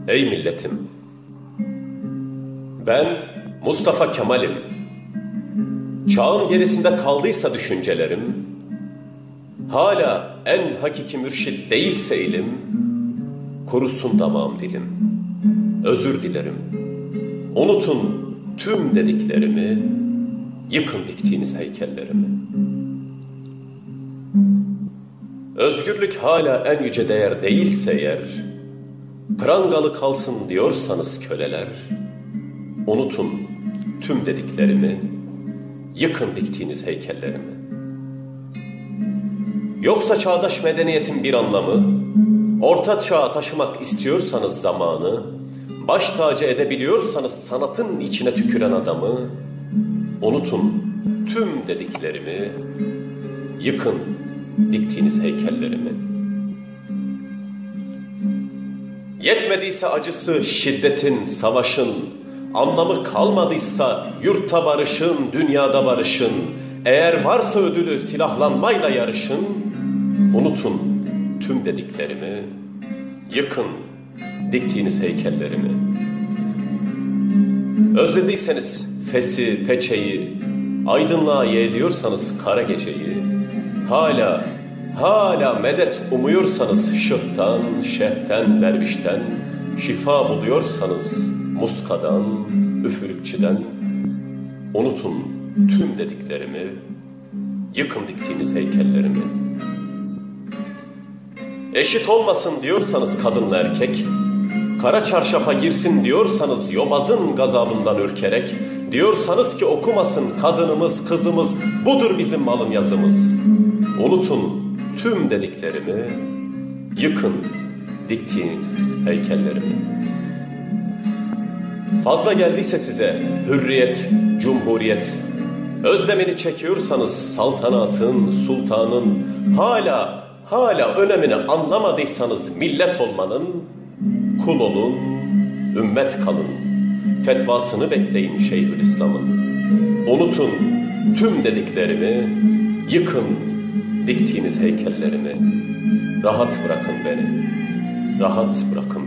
Ey milletim! Ben Mustafa Kemal'im. Çağın gerisinde kaldıysa düşüncelerim, hala en hakiki mürşit değilse ilim, kurusun damağım dilim. Özür dilerim. Unutun tüm dediklerimi, yıkın diktiğiniz heykellerimi. Özgürlük hala en yüce değer değilse eğer, prangalı kalsın diyorsanız köleler, unutun tüm dediklerimi, yıkın diktiğiniz heykellerimi. Yoksa çağdaş medeniyetin bir anlamı, orta çağa taşımak istiyorsanız zamanı, baş tacı edebiliyorsanız sanatın içine tüküren adamı, unutun tüm dediklerimi, yıkın diktiğiniz heykellerimi. Yetmediyse acısı şiddetin, savaşın, anlamı kalmadıysa yurtta barışın, dünyada barışın, eğer varsa ödülü silahlanmayla yarışın, unutun tüm dediklerimi, yıkın diktiğiniz heykellerimi. Özlediyseniz fesi, peçeyi, aydınlığa yeğliyorsanız kara geceyi, hala medet umuyorsanız şıhtan, şehten, dervişten, şifa buluyorsanız muskadan, üfürükçiden, unutun tüm dediklerimi, yıkın diktiğiniz heykellerimi. Eşit olmasın diyorsanız kadınla erkek, kara çarşafa girsin diyorsanız yobazın gazabından ürkerek, diyorsanız ki okumasın kadınımız, kızımız, budur bizim malın yazımız. Unutun tüm dediklerimi, yıkın diktiğiniz heykellerimi. Fazla geldiyse size hürriyet, cumhuriyet, özlemini çekiyorsanız saltanatın, sultanın, hala önemini anlamadıysanız millet olmanın, kul olun, ümmet kalın, fetvasını bekleyin Şeyhülislam'ın. Unutun tüm dediklerimi, yıkın diktiğiniz heykellerimi. Rahat bırakın beni, rahat bırakın